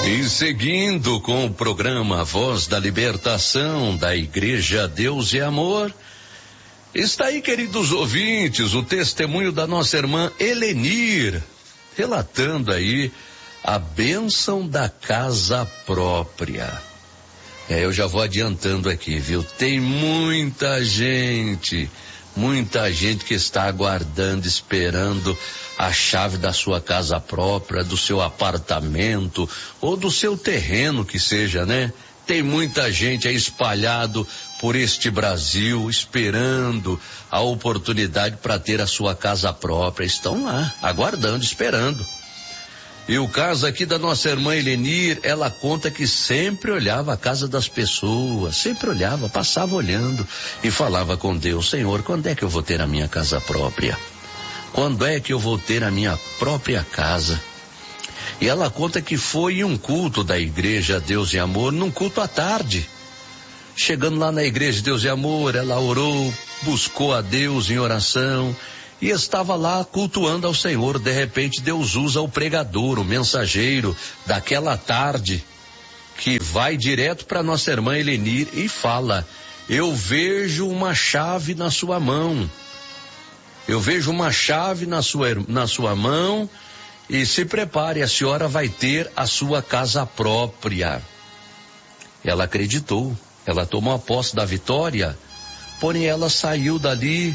E seguindo com o programa Voz da Libertação da Igreja Deus e Amor, está aí, queridos ouvintes, o testemunho da nossa irmã Helenir, relatando aí a bênção da casa própria. Eu já vou adiantando aqui, viu? Tem muita gente que está aguardando, esperando a chave da sua casa própria, do seu apartamento ou do seu terreno que seja, né? Tem muita gente aí espalhado por este Brasil, esperando a oportunidade para ter a sua casa própria. Estão lá, aguardando, esperando. E o caso aqui da nossa irmã Helenir, ela conta que sempre olhava a casa das pessoas, sempre olhava, passava olhando e falava com Deus: Senhor, quando é que eu vou ter a minha casa própria? Quando é que eu vou ter a minha própria casa? E ela conta que foi em um culto da Igreja Deus e Amor, num culto à tarde. Chegando lá na Igreja Deus e Amor, ela orou, buscou a Deus em oração e estava lá cultuando ao Senhor. De repente Deus usa o pregador, o mensageiro daquela tarde, que vai direto para nossa irmã Helenir e fala: eu vejo uma chave na sua mão. Eu vejo uma chave na sua mão e se prepare, a senhora vai ter a sua casa própria. Ela acreditou, ela tomou a posse da vitória, porém ela saiu dali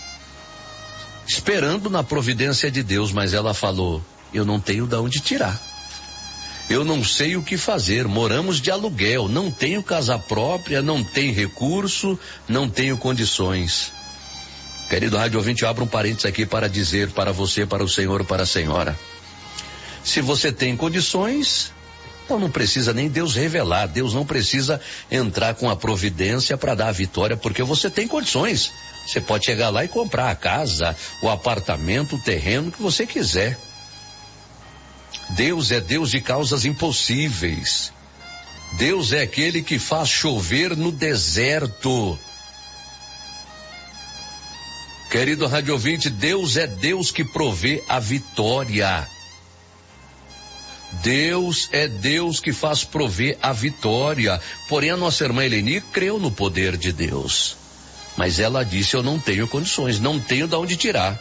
esperando na providência de Deus, mas ela falou: eu não tenho de onde tirar. Eu não sei o que fazer, moramos de aluguel, não tenho casa própria, não tenho recurso, não tenho condições. Querido rádio ouvinte, eu abro um parênteses aqui para dizer para você, para o senhor, para a senhora: se você tem condições, então não precisa nem Deus revelar, Deus não precisa entrar com a providência para dar a vitória, porque você tem condições. Você pode chegar lá e comprar a casa, o apartamento, o terreno que você quiser. Deus é Deus de causas impossíveis. Deus é aquele que faz chover no deserto. Querido rádio ouvinte, Deus é Deus que provê a vitória. Deus é Deus que faz prover a vitória. Porém, a nossa irmã Helenir creu no poder de Deus. Mas ela disse: eu não tenho condições, não tenho de onde tirar.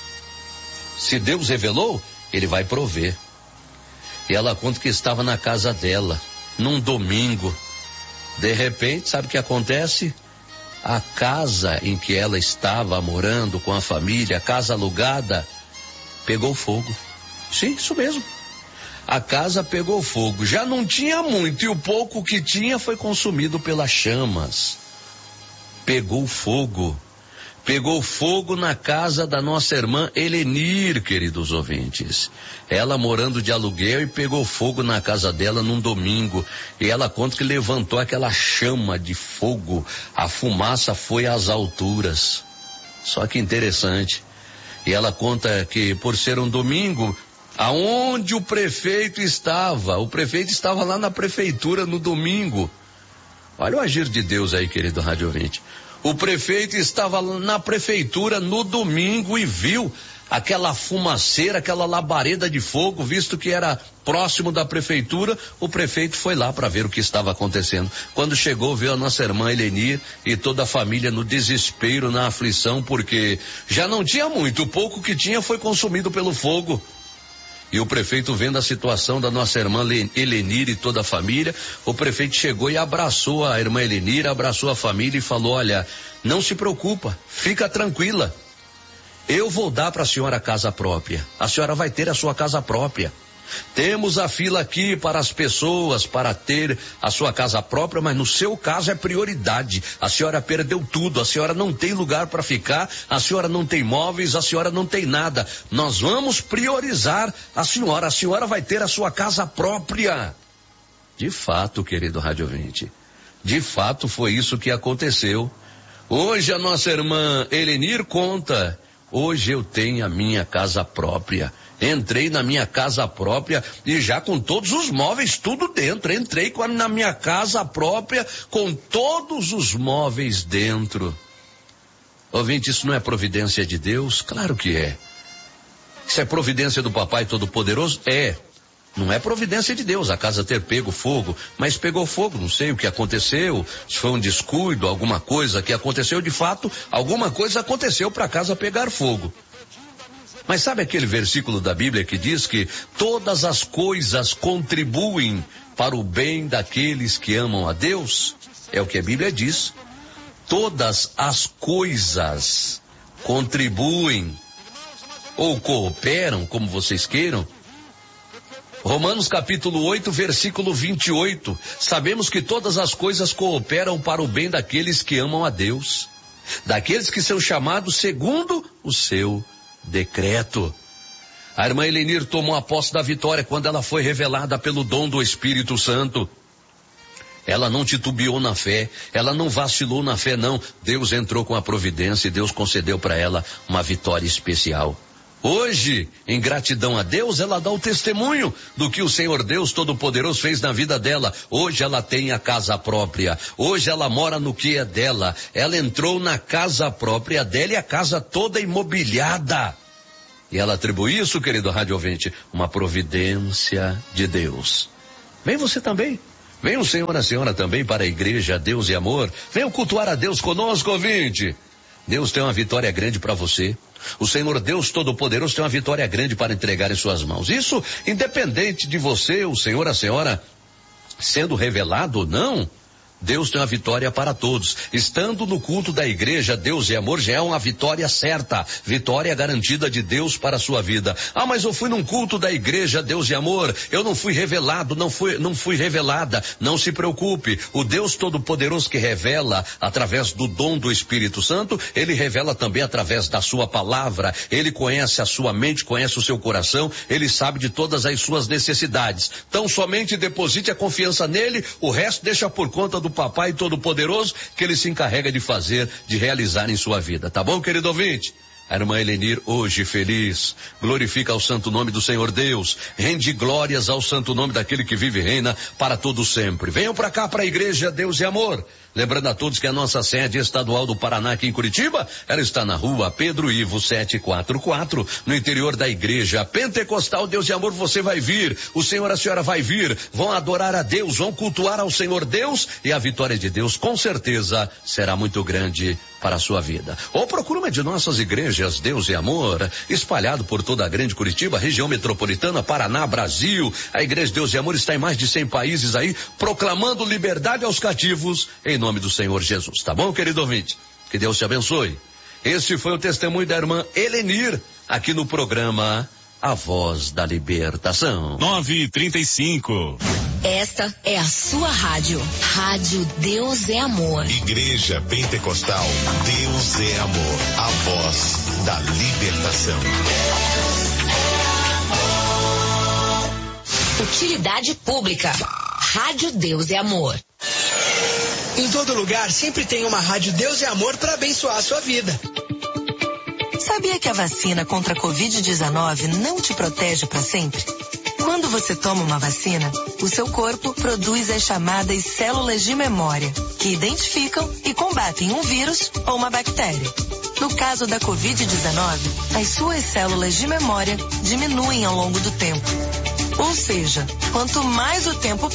Se Deus revelou, Ele vai prover. E ela conta que estava na casa dela, num domingo. De repente, sabe o que acontece? A casa em que ela estava morando com a família, a casa alugada, pegou fogo. Sim, isso mesmo. A casa pegou fogo. Já não tinha muito e o pouco que tinha foi consumido pelas chamas. Pegou fogo. Pegou fogo na casa da nossa irmã Helenir, queridos ouvintes. Ela morando de aluguel e pegou fogo na casa dela num domingo. E ela conta que levantou aquela chama de fogo. A fumaça foi às alturas. Só que interessante. E ela conta que por ser um domingo, aonde o prefeito estava lá na prefeitura no domingo. Olha o agir de Deus aí, querido rádio ouvinte. O prefeito estava na prefeitura no domingo e viu aquela fumaceira, aquela labareda de fogo, visto que era próximo da prefeitura. O prefeito foi lá para ver o que estava acontecendo. Quando chegou, viu a nossa irmã Helenir e toda a família no desespero, na aflição, porque já não tinha muito, o pouco que tinha foi consumido pelo fogo. E o prefeito, vendo a situação da nossa irmã Helenir e toda a família, o prefeito chegou e abraçou a irmã Helenir, abraçou a família e falou: olha, não se preocupa, fica tranquila. Eu vou dar para a senhora a casa própria. A senhora vai ter a sua casa própria. Temos a fila aqui para as pessoas para ter a sua casa própria, mas no seu caso é prioridade. A senhora perdeu tudo, a senhora não tem lugar para ficar, a senhora não tem móveis, a senhora não tem nada. Nós vamos priorizar a senhora vai ter a sua casa própria. De fato, querido rádio ouvinte, de fato foi isso que aconteceu. Hoje a nossa irmã Helenir conta: hoje eu tenho a minha casa própria. Entrei na minha casa própria e já com todos os móveis, tudo dentro. Entrei na minha casa própria com todos os móveis dentro. Ouvinte, isso não é providência de Deus? Claro que é. Isso é providência do Papai Todo-Poderoso? É. Não é providência de Deus a casa ter pego fogo, mas pegou fogo, não sei o que aconteceu, se foi um descuido, alguma coisa que aconteceu de fato, alguma coisa aconteceu para a casa pegar fogo. Mas sabe aquele versículo da Bíblia que diz que todas as coisas contribuem para o bem daqueles que amam a Deus? É o que a Bíblia diz. Todas as coisas contribuem ou cooperam, como vocês queiram. Romanos capítulo 8, versículo 28. Sabemos que todas as coisas cooperam para o bem daqueles que amam a Deus, daqueles que são chamados segundo o seu decreto. A irmã Helenir tomou a posse da vitória quando ela foi revelada pelo dom do Espírito Santo. Ela não titubeou na fé, ela não vacilou na fé, não. Deus entrou com a providência e Deus concedeu para ela uma vitória especial. Hoje, em gratidão a Deus, ela dá o testemunho do que o Senhor Deus Todo-Poderoso fez na vida dela. Hoje ela tem a casa própria. Hoje ela mora no que é dela. Ela entrou na casa própria dela e a casa toda imobiliada. E ela atribui isso, querido rádio ouvinte, uma providência de Deus. Vem você também. Vem o senhor e a senhora também para a igreja Deus e Amor. Venham cultuar a Deus conosco, ouvinte. Deus tem uma vitória grande para você. O Senhor Deus Todo-Poderoso tem uma vitória grande para entregar em suas mãos. Isso independente de você, o senhor, a senhora, sendo revelado ou não, Deus tem uma vitória para todos. Estando no culto da igreja Deus e Amor já é uma vitória certa, vitória garantida de Deus para a sua vida. Ah, mas eu fui num culto da igreja Deus e Amor, eu não fui revelado, não fui revelada. Não se preocupe, o Deus Todo-Poderoso que revela através do dom do Espírito Santo, ele revela também através da sua palavra. Ele conhece a sua mente, conhece o seu coração, ele sabe de todas as suas necessidades. Então somente deposite a confiança nele, o resto deixa por conta do Papai Todo-Poderoso, que ele se encarrega de fazer, de realizar em sua vida. Tá bom, querido ouvinte? A irmã Helenir, hoje feliz, glorifica o santo nome do Senhor Deus, rende glórias ao santo nome daquele que vive e reina para todo sempre. Venham para cá, para a igreja Deus e Amor. Lembrando a todos que a nossa sede estadual do Paraná aqui em Curitiba, ela está na rua Pedro Ivo 744, no interior da igreja Pentecostal Deus e Amor. Você vai vir, o senhor e a senhora vai vir, vão adorar a Deus, vão cultuar ao Senhor Deus, e a vitória de Deus com certeza será muito grande para a sua vida. Ou procura uma de nossas igrejas Deus e Amor, espalhado por toda a grande Curitiba, região metropolitana, Paraná, Brasil. A igreja Deus e Amor está em mais de 100 países aí, proclamando liberdade aos cativos, em nome do Senhor Jesus. Tá bom, querido ouvinte? Que Deus te abençoe. Este foi o testemunho da irmã Helenir, aqui no programa A Voz da Libertação. 9h35. Esta é a sua rádio. Rádio Deus é Amor. Igreja Pentecostal Deus é Amor. A Voz da Libertação. Utilidade pública. Rádio Deus é Amor. Em todo lugar sempre tem uma rádio Deus é Amor para abençoar a sua vida. Sabia que a vacina contra a Covid-19 não te protege para sempre? Quando você toma uma vacina, o seu corpo produz as chamadas células de memória, que identificam e combatem um vírus ou uma bactéria. No caso da Covid-19, as suas células de memória diminuem ao longo do tempo. Ou seja, quanto mais o tempo